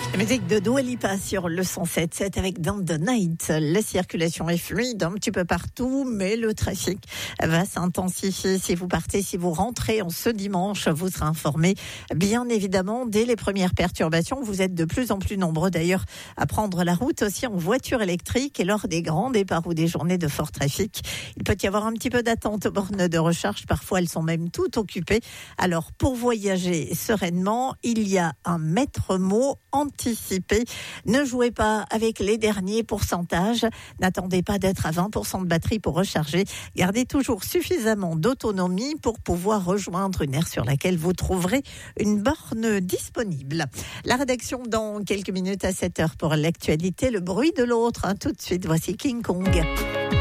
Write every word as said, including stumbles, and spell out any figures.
La musique de Dua Lipa sur le cent sept sept avec Down the Night. La circulation est fluide un petit peu partout, mais le trafic va s'intensifier. Si vous partez, si vous rentrez en ce dimanche, vous serez informé bien évidemment dès les premières perturbations. Vous êtes de plus en plus nombreux d'ailleurs à prendre la route aussi en voiture électrique et lors des grands départs ou des journées de fort trafic. Il peut y avoir un petit peu d'attente aux bornes de recharge. Parfois, elles sont même toutes occupées. Alors, pour voyager sereinement, il y a un maître mot anticipé. Ne jouez pas avec les derniers pourcentages. N'attendez pas d'être à vingt pour cent de batterie pour recharger. Gardez toujours suffisamment d'autonomie pour pouvoir rejoindre une aire sur laquelle vous trouverez une borne disponible. La rédaction dans quelques minutes à sept heures pour l'actualité. Le bruit de l'autre. Hein, tout de suite, voici King Kong.